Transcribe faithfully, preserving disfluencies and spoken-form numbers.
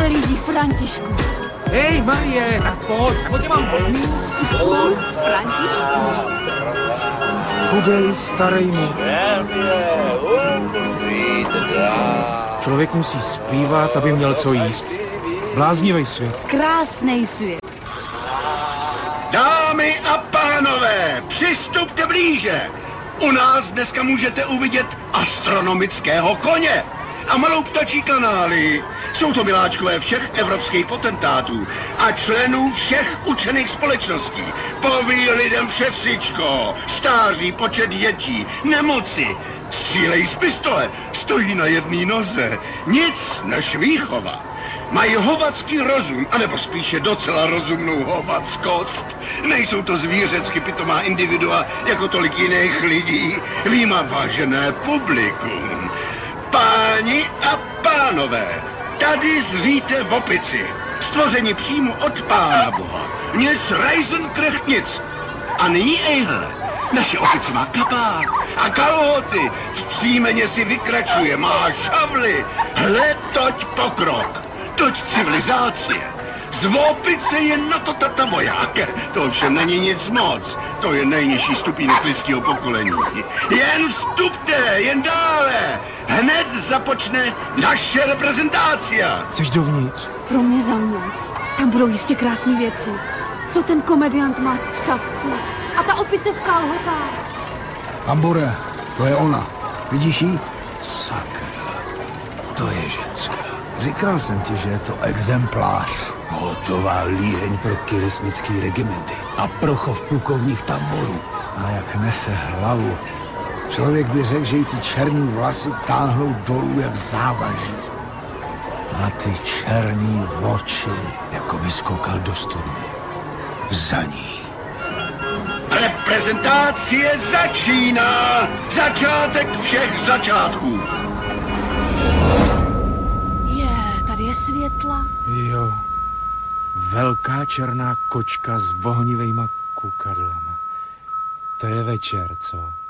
velíži Františku. Hej, Marie, tak pojď, nebo tě mám odmíst. Plus Františku. Chudej, starý muž. Člověk musí zpívat, aby měl co jíst. Bláznivý svět. Krásnej svět. Dámy a pánové, přistupte blíže. U nás dneska můžete uvidět astronomického koně a malou ptačí kanály. Jsou to miláčkové všech evropských potentátů a členů všech učených společností. Poví lidem všetřičko, stáří počet dětí, nemoci, střílejí z pistole, stojí na jedné noze, nic než výchova. Mají hovadský rozum, anebo spíše docela rozumnou hovadskost. Nejsou to zvířecky pitomá individua jako tolik jiných lidí. Výjima vážené publikum. Páni a pánové, tady zříte v opici. Stvoření přímo od Pána Boha. Nic rajzenkrecht nic. A nyní ejhle. Naše opice má kabát a kalhoty. V příjmeně si vykračuje, má šavly. Hle, toť pokrok. Toť civilizácie. Z opice je na to tata voják. To ovšem není nic moc. To je nejnižší stupínek lidského pokolení. Jen vstupte, jen dále. Hned započne naše reprezentácia. Chceš dovnitř? Pro mě za mnou. Tam budou jistě krásné věci. Co ten komediant má z třapců. A ta opice v kalhotách. Ambore, to je ona. Vidíš jí? Sakra, to je ženská. Říkal jsem ti, že je to exemplář. Hotová líheň pro kyresnický regimenty a pro chov plukovních tamborů. A jak nese hlavu. Člověk by řekl, že jí ty černý vlasy táhnou dolů jak závaží. A ty černý oči, jako by skokal do studny. Za ní. Reprezentace začíná. Začátek všech začátků. Tady je světla. Jo. Velká černá kočka s vohnivejma kukadlama. To je večer, co?